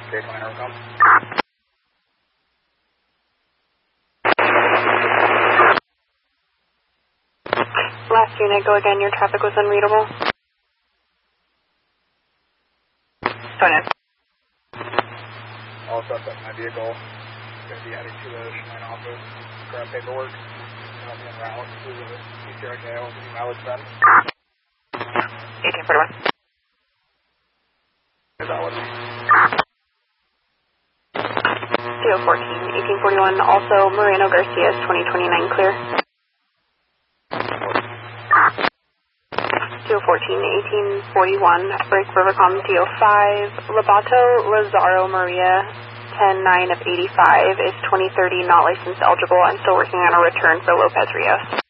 K29 overcome. Last unit, go again. Your traffic was unreadable. Phone in. All suspect in my vehicle. Going to be heading to the Cheyenne office. Grab paperwork. Help me en route to the PCRK. I'll give you mileage then. 1841. Is that what? CO 14, 1841. Also, Moreno Garcia's 2029 clear. CO 14, 1841. Break Rivercom CO 5. Labato Lazaro Maria 10-9 of 85 is 2030 not license eligible. I'm still working on a return for Lopez Rios.